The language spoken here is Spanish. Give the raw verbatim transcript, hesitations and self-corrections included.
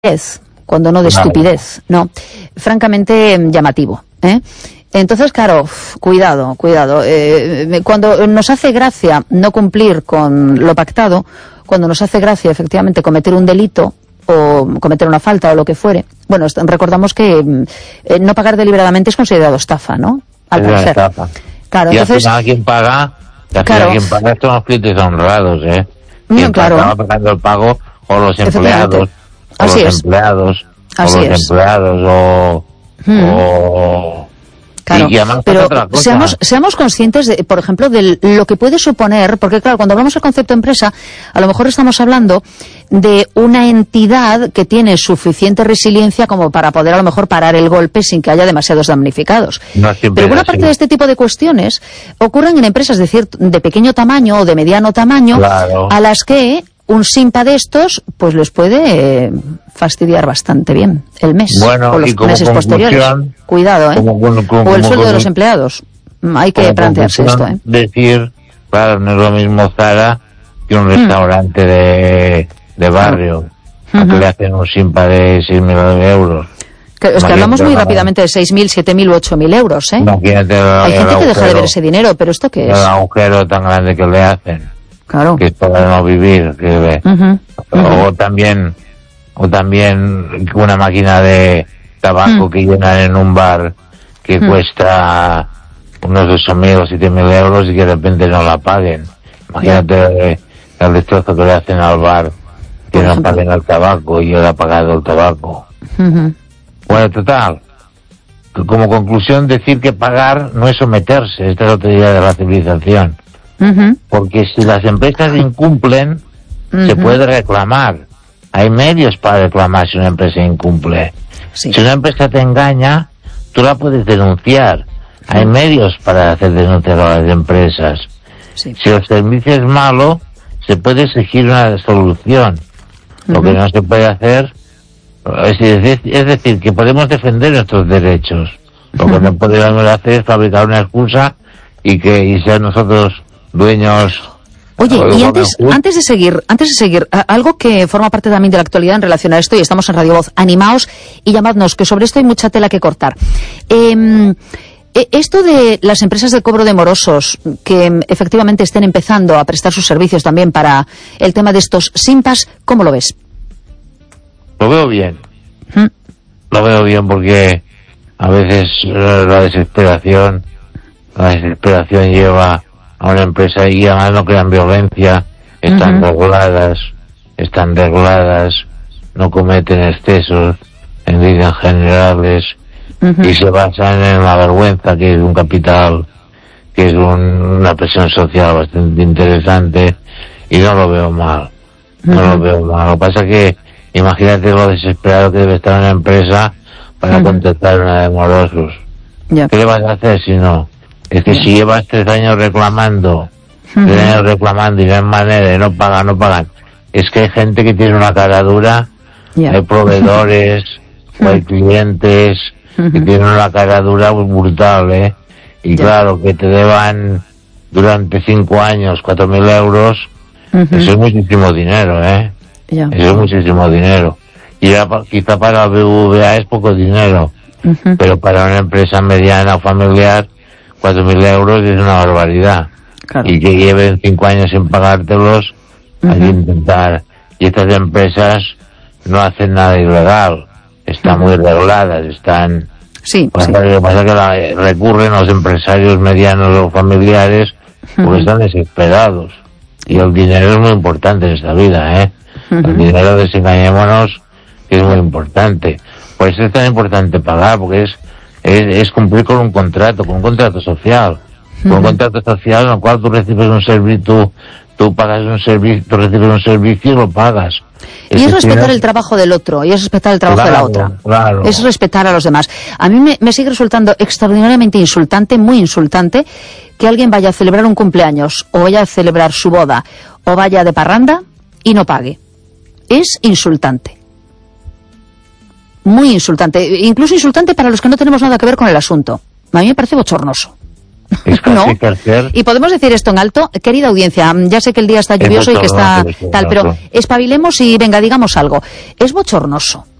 cuando no de estupidez, no, francamente llamativo, ¿eh? Entonces, claro, cuidado, cuidado. Eh, cuando nos hace gracia no cumplir con lo pactado, cuando nos hace gracia efectivamente cometer un delito o cometer una falta o lo que fuere, bueno, recordamos que eh, no pagar deliberadamente es considerado estafa, ¿no? Al parecer. Estafa. Claro, y entonces, al final quien paga, y al claro, final quien paga son los clientes honrados, ¿eh? Quien no, claro, acaba pagando el pago o los empleados, o Así los es. empleados, Así o los es. empleados, o... Hmm. o... Claro, y, y además pero otra cosa. seamos, seamos conscientes, de, por ejemplo, de lo que puede suponer, porque claro, cuando hablamos del concepto empresa, a lo mejor estamos hablando de una entidad que tiene suficiente resiliencia como para poder a lo mejor parar el golpe sin que haya demasiados damnificados. No pero buena parte de este tipo de cuestiones ocurren en empresas de, cierto, de pequeño tamaño o de mediano tamaño, claro, a las que un simpa de estos pues les puede eh, fastidiar bastante bien el mes, bueno, o los y como meses posteriores. Cuidado, ¿eh? Como, como, como, o el sueldo como, de los empleados. Hay que plantearse esto, ¿eh? Decir, claro, no es lo mismo Zara que un restaurante mm. de, de barrio, uh -huh. a que le hacen un simpa de seis mil euros. Que, es que hablamos muy rápidamente de seis mil, siete mil u ocho mil euros, ¿eh? Imagínate el, Hay gente el que agujero, deja de ver ese dinero, pero ¿esto qué es? El agujero tan grande que le hacen. Claro. Que es para no vivir, que ve. Uh -huh. Uh -huh. O también, o también una máquina de tabaco uh -huh. que llenan en un bar que uh -huh. cuesta unos ocho mil o siete mil euros y que de repente no la paguen. Imagínate yeah. el destrozo que le hacen al bar, que Por no ejemplo. paguen el tabaco y él ha pagado el tabaco. Uh -huh. Bueno, total, como conclusión decir que pagar no es someterse, esta es otra idea de la civilización. Uh-huh. Porque si las empresas incumplen, uh-huh. se puede reclamar. Hay medios para reclamar si una empresa incumple. Sí. Si una empresa te engaña, tú la puedes denunciar. Sí. Hay medios para hacer denuncias a las empresas. Sí. Si el servicio es malo, se puede exigir una solución. Uh-huh. Lo que no se puede hacer es decir, es decir, que podemos defender nuestros derechos. Lo que uh-huh. no podemos hacer es fabricar una excusa y que y ser nosotros dueños. Oye, y antes, antes de seguir, antes de seguir, algo que forma parte también de la actualidad en relación a esto, y estamos en Radio Voz, animaos y llamadnos, que sobre esto hay mucha tela que cortar. Eh, esto de las empresas de cobro de morosos, que efectivamente estén empezando a prestar sus servicios también para el tema de estos simpas, ¿cómo lo ves? Lo veo bien. ¿Mm? Lo veo bien porque a veces la desesperación, la desesperación lleva a una empresa y además no crean violencia, están uh-huh. reguladas, están reguladas, no cometen excesos en líneas generales uh-huh. y se basan en la vergüenza, que es un capital, que es un, una presión social bastante interesante, y no lo veo mal, no uh-huh. lo veo mal. Lo que pasa es que imagínate lo desesperado que debe estar una empresa para uh-huh. contestar una de morosos. Yeah. ¿Qué le vas a hacer si no? Es que si llevas tres años reclamando, uh-huh. tres años reclamando y no hay manera, y no pagan, no pagan, es que hay gente que tiene una cara dura, yeah. hay proveedores, uh-huh. o hay clientes uh-huh. que tienen una cara dura brutal, ¿eh? Y yeah. claro, que te deban durante cinco años cuatro mil euros, uh-huh. eso es muchísimo dinero, ¿eh? Yeah. Eso es muchísimo dinero. Y ya, quizá para el B B V A es poco dinero, uh-huh. pero para una empresa mediana o familiar, cuatro mil euros es una barbaridad. Claro. Y que lleven cinco años sin pagártelos, uh-huh. hay que intentar. Y estas empresas no hacen nada ilegal, están uh-huh. muy reguladas, están... Sí, pues sí. Lo que pasa es que la, recurren los empresarios medianos o familiares porque uh-huh. están desesperados. Y el dinero es muy importante en esta vida, ¿eh? Uh-huh. El dinero, desengañémonos, que es muy importante. Por eso es tan importante pagar, porque es Es, es cumplir con un contrato, con un contrato social, uh-huh. con un contrato social en el cual tú recibes un servicio, tú, tú pagas un servicio, tú recibes un servicio y lo pagas. Y es, es respetar el trabajo del otro, y es respetar el trabajo claro, de la otra. Claro. Es respetar a los demás. A mí me, me sigue resultando extraordinariamente insultante, muy insultante, que alguien vaya a celebrar un cumpleaños, o vaya a celebrar su boda, o vaya de parranda y no pague. Es insultante. Muy insultante, incluso insultante para los que no tenemos nada que ver con el asunto. A mí me parece bochornoso. Es casi ¿No? tercer. Y podemos decir esto en alto, querida audiencia, ya sé que el día está lluvioso y que está tal, pero espabilemos y venga, digamos algo. Es bochornoso